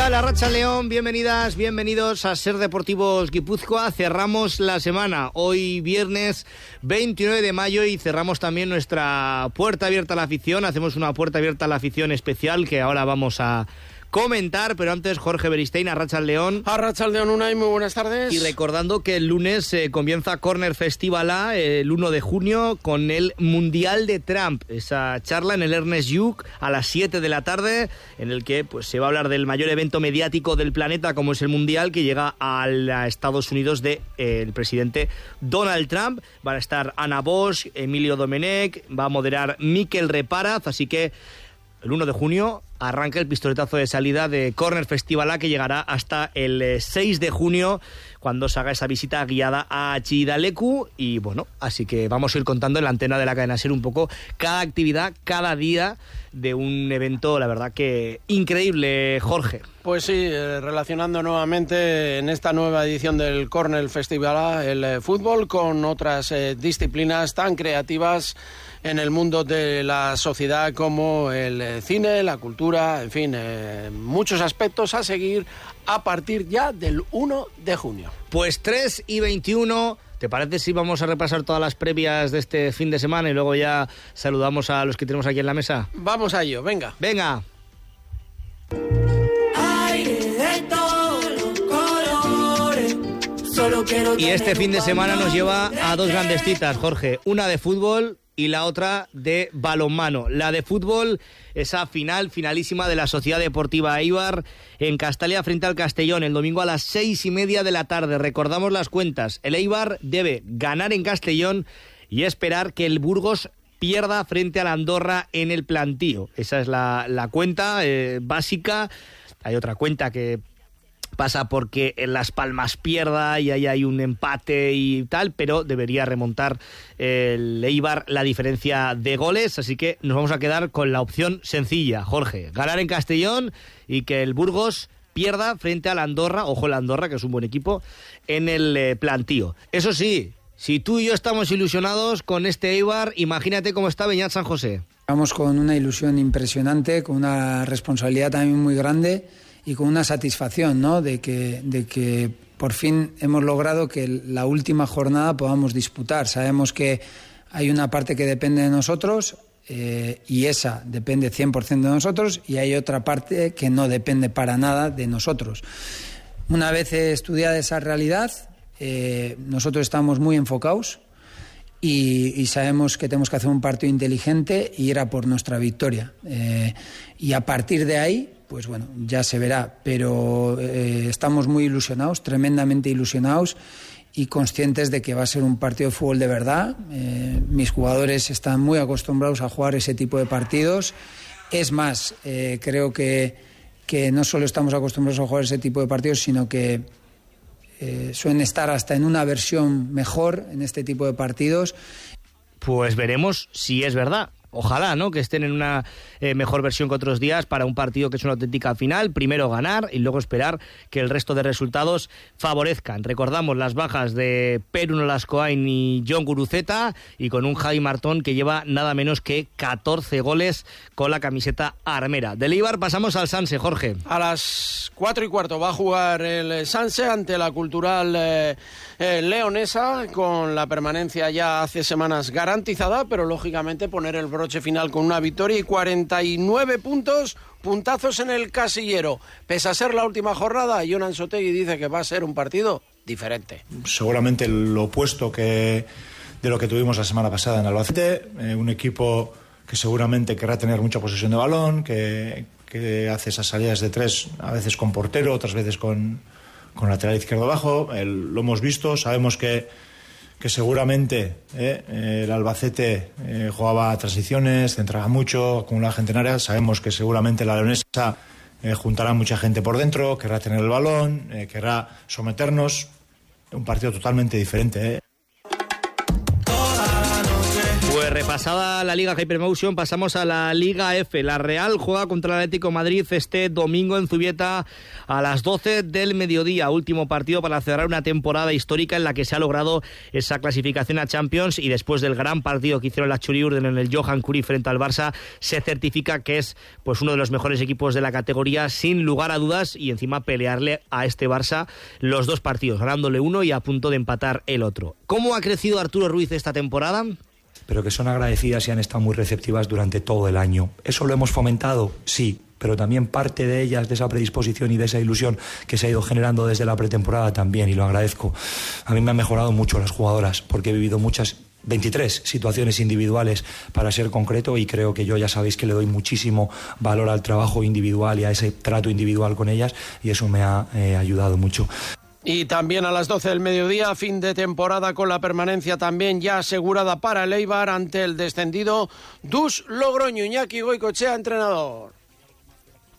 tal? Arratsaldeon, bienvenidas, bienvenidos a Ser Deportivos Guipúzcoa. Cerramos la semana, hoy viernes 29 de mayo y cerramos también nuestra puerta abierta a la afición. Hacemos una puerta abierta a la afición especial que ahora vamos a comentar, pero antes Jorge Beristain, Arratsaldeon. Arratsaldeon, Unai, muy buenas tardes. Y recordando que el lunes comienza Corner Festival A, el 1 de junio, con el Mundial de Trump. Esa charla en el Ernest Lluch a las 7 de la tarde, en el que pues se va a hablar del mayor evento mediático del planeta, como es el Mundial, que llega a Estados Unidos de el presidente Donald Trump. Van a estar Ana Bosch, Emilio Domenech, va a moderar Mikel Reparaz, así que el 1 de junio arranca el pistoletazo de salida de Corner Festival A, que llegará hasta el 6 de junio, cuando se haga esa visita guiada a Chillida Leku. Y bueno, así que vamos a ir contando en la antena de la cadena SER un poco cada actividad, cada día de un evento, la verdad que increíble, Jorge. Pues sí, relacionando nuevamente en esta nueva edición del Corner Festival A el fútbol con otras disciplinas tan creativas en el mundo de la sociedad como el cine, la cultura, en fin, muchos aspectos a seguir a partir ya del 1 de junio. Pues 3 y 21... ¿Te parece si vamos a repasar todas las previas de este fin de semana y luego ya saludamos a los que tenemos aquí en la mesa? Vamos a ello, venga. Venga. Y este fin de semana nos lleva a dos grandes citas, Jorge. Una de fútbol y la otra de balonmano. La de fútbol, esa finalísima de la Sociedad Deportiva Eibar en Castalia frente al Castellón, el domingo a las 6:30 de la tarde. Recordamos las cuentas. El Eibar debe ganar en Castellón y esperar que el Burgos pierda frente al Andorra en el Plantío. Esa es la cuenta básica. Hay otra cuenta que pasa porque en Las Palmas pierda y ahí hay un empate y tal, pero debería remontar el Eibar la diferencia de goles, así que nos vamos a quedar con la opción sencilla, Jorge, ganar en Castellón y que el Burgos pierda frente al Andorra, ojo el Andorra que es un buen equipo, en el Plantío. Eso sí, si tú y yo estamos ilusionados con este Eibar, imagínate cómo está Beñat San José. Vamos con una ilusión impresionante, con una responsabilidad también muy grande y con una satisfacción, ¿no? de que por fin hemos logrado que la última jornada podamos disputar. Sabemos que hay una parte que depende de nosotros y esa depende 100% de nosotros, y hay otra parte que no depende para nada de nosotros. Una vez estudiada esa realidad, nosotros estamos muy enfocados y sabemos que tenemos que hacer un partido inteligente y ir a por nuestra victoria. Y a partir de ahí, pues bueno, ya se verá, pero estamos muy ilusionados, tremendamente ilusionados y conscientes de que va a ser un partido de fútbol de verdad. Mis jugadores están muy acostumbrados a jugar ese tipo de partidos. Es más, creo que no solo estamos acostumbrados a jugar ese tipo de partidos, sino que suelen estar hasta en una versión mejor en este tipo de partidos. Pues veremos si es verdad. Ojalá, ¿no?, que estén en una mejor versión que otros días para un partido que es una auténtica final. Primero ganar y luego esperar que el resto de resultados favorezcan. Recordamos las bajas de Peru Nolascoain y John Guruceta, y con un Javi Martón que lleva nada menos que 14 goles con la camiseta armera. Del Eibar pasamos al Sanse, Jorge. A las 4:15 va a jugar el Sanse ante la Cultural leonesa, con la permanencia ya hace semanas garantizada, pero lógicamente poner el broche final con una victoria y 49 puntazos en el casillero. Pese a ser la última jornada, Jonan Sotegui dice que va a ser un partido diferente. Seguramente lo opuesto de lo que tuvimos la semana pasada en Albacete, un equipo que seguramente querrá tener mucha posesión de balón, que hace esas salidas de tres, a veces con portero, otras veces con lateral izquierdo bajo. Lo hemos visto, sabemos que seguramente el Albacete jugaba transiciones, centraba mucho, acumulaba gente en área. Sabemos que seguramente la leonesa juntará mucha gente por dentro, querrá tener el balón, querrá someternos. Un partido totalmente diferente. Pues repasada la Liga Hypermotion, pasamos a la Liga F. La Real juega contra el Atlético de Madrid este domingo en Zubieta a las 12 del mediodía. Último partido para cerrar una temporada histórica en la que se ha logrado esa clasificación a Champions, y después del gran partido que hicieron la Churiurden en el Johan Cruyff frente al Barça, se certifica que es pues uno de los mejores equipos de la categoría sin lugar a dudas, y encima pelearle a este Barça los dos partidos, ganándole uno y a punto de empatar el otro. ¿Cómo ha crecido Arturo Ruiz esta temporada? Pero que son agradecidas y han estado muy receptivas durante todo el año. ¿Eso lo hemos fomentado? Sí, pero también parte de ellas, de esa predisposición y de esa ilusión que se ha ido generando desde la pretemporada también, y lo agradezco. A mí me han mejorado mucho las jugadoras, porque he vivido 23 situaciones individuales para ser concreto, y creo que yo, ya sabéis que le doy muchísimo valor al trabajo individual y a ese trato individual con ellas, y eso me ha ayudado mucho. Y también a las 12 del mediodía, fin de temporada con la permanencia también ya asegurada para el Eibar ante el descendido Dus Logroño. Iñaki Goicoechea, entrenador.